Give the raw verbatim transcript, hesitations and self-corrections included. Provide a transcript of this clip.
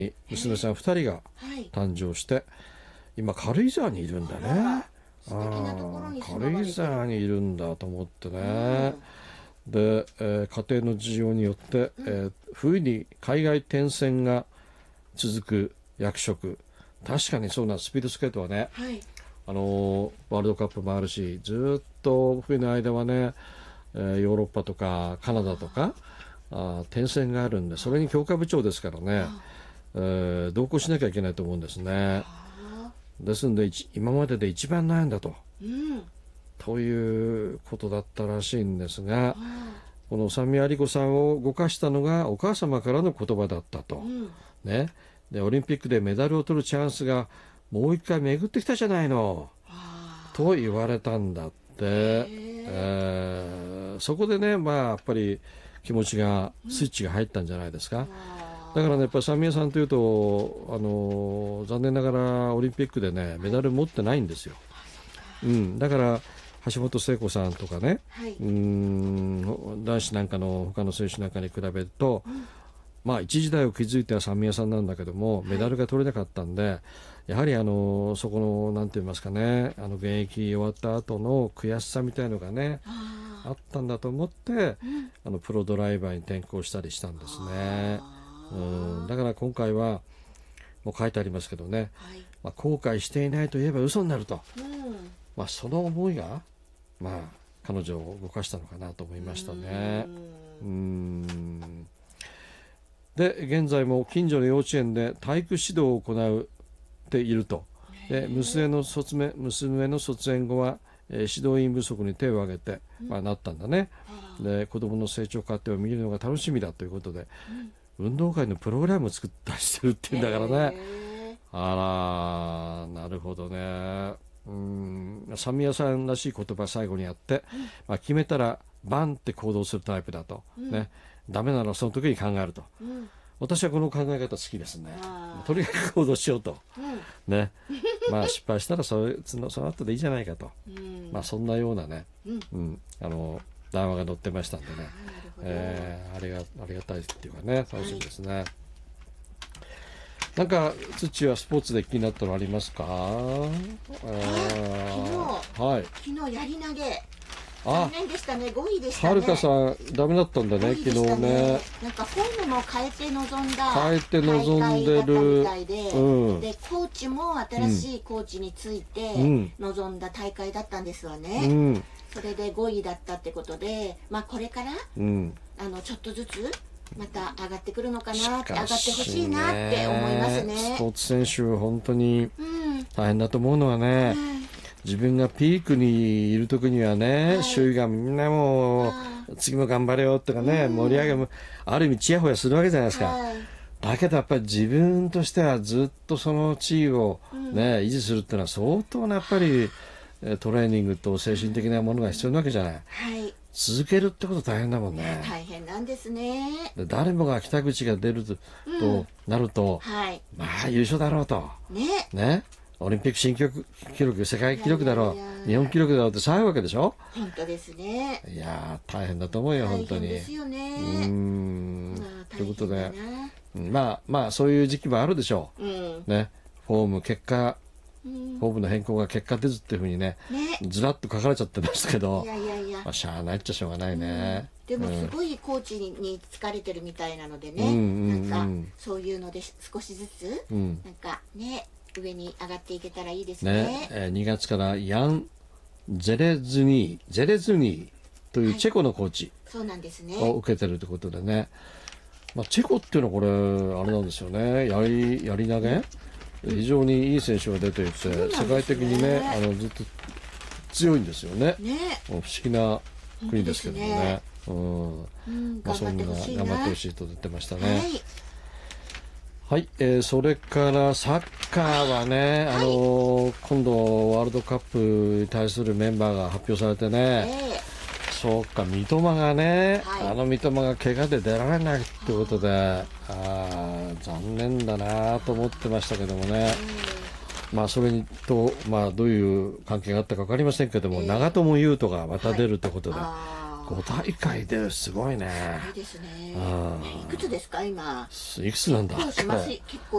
娘さんふたりが誕生して、今軽井沢にいるんだね。 素敵なところに住まわれてる。 軽井沢にいるんだと思ってね、うん、で、えー、家庭の事情によって、うん、えー、冬に海外転戦が続く役職、確かにそうなスピードスケートはね、はい、あのワールドカップもあるし、ずっと冬の間はね、えー、ヨーロッパとかカナダとかあ転戦があるんで、それに強化部長ですからね、えー、同行しなきゃいけないと思うんですね。ですので今までで一番悩んだと、うん、ということだったらしいんですが、この三宮理子さんを動かしたのがお母様からの言葉だったと、うんね、でオリンピックでメダルを取るチャンスがもう一回巡ってきたじゃないのと言われたんだって、えー、そこでね、まあ、やっぱり気持ちがスイッチが入ったんじゃないですか。だからね、やっぱり三宮さんというと、あの残念ながらオリンピックでねメダル持ってないんですよ、うん、だから橋本聖子さんとかね、はい、うーん男子なんかの他の選手なんかに比べると、うん、まあ一時代を築いては三宮さんなんだけどもメダルが取れなかったんで、はい、やはりあのそこのなんて言いますかね、あの現役終わった後の悔しさみたいのがね あ, あったんだと思って、うん、あのプロドライバーに転向したりしたんですね。うん、だから今回はもう書いてありますけどね、はい、まあ、後悔していないといえば嘘になると、うん、まあ、その思いが、まあ、彼女を動かしたのかなと思いましたね。うーんで現在も近所の幼稚園で体育指導を行っていると。で娘の卒め娘の卒園後は、えー、指導員不足に手を挙げて、まあ、なったんだね。で子どもの成長過程を見るのが楽しみだということで、うん、運動会のプログラムを作ったりしてるっていうんだからね。あらなるほどね。うん、三宮さんらしい言葉最後にあって、うん、まあ、決めたらバンって行動するタイプだと、うんね、ダメならその時に考えると、うん、私はこの考え方好きですね。とにかく行動しようと、うんね、まあ失敗したらそれその、その後でいいじゃないかと、うん、まあ、そんなようなね、うんうん、あの談話が載ってましたんでね、えー、ありが、ありがたいっていうかね、楽しみですね。はい、なんか土はスポーツで気になったのありますか？ 昨日、はい、昨日やり投げ残念でしたね。ごいでしたね。 はるかさんダメだったんだね、昨日ね。 なんかフォームも変えて臨んだ変えて臨んでるみたいで、うん、でコーチも新しいコーチについて臨んだ大会だったんですわね、うん、それでごいだったってことで、まあこれから、うん、あのちょっとずつまた上がってくるのかなって、上がってほしいなって思いますね。 スポーツ選手は本当に大変だと思うのはね、うん、自分がピークにいる時にはね、はい、周囲がみんなもう次も頑張れよとかね、うん、盛り上げもある意味チヤホヤするわけじゃないですか、はい、だけどやっぱり自分としてはずっとその地位を、ね、うん、維持するっていうのは相当なやっぱりトレーニングと精神的なものが必要なわけじゃない、はい、続けるってこと大変だもんね。 大変なんですね。 で誰もが北口が出る と,、うん、となると、はい、まあ優勝だろうと ね, ねオリンピック新記録、記録世界記録だろう、いやいやいや日本記録だろうって騒ぐわけでしょ。 本当ですね。 いや大変だと思うよ本当に。 大変ですよね。 うーん、まあ、ということで、まあまあそういう時期もあるでしょう、うん、ね、フォーム結果、うん、フォームの変更が結果出ずっていうふうに ね, ねずらっと書かれちゃってますけど、いやいやいや、まあ、しゃあないっちゃしょうがないね、 うん、でもすごいコーチに疲れてるみたいなのでね、うん、なんかそういうので少しずつ、うん、なんかね上に上がっていけたらいいですね。 ね、えー、にがつからヤン・ゼレズニーゼレズニーというチェコのコーチを受けてるということでね、はい、まあ、チェコっていうのはこれあれなんですよね、やり、やり投げ、非常にいい選手が出ていて、ね、世界的にねあのずっと強いんですよ ね, ね不思議な国ですけどもね、うん、うん、まあ、そんな頑張ってほしいと出てましたね。はい、はい、えー、それからサッカーはね、はい、あのー、今度ワールドカップに対するメンバーが発表されてね、えー、そうか三笘がね、はい、あの三笘が怪我で出られないってことで、あ残念だなと思ってましたけどもね、うん、まあそれにと、まあ、どういう関係があったか分かりませんけども、えー、長友佑都がまた出るってことで、はい、 ご大会ですごいね。 いいですね。 あいくつですか今？ いくつなんだ。 結構します。結構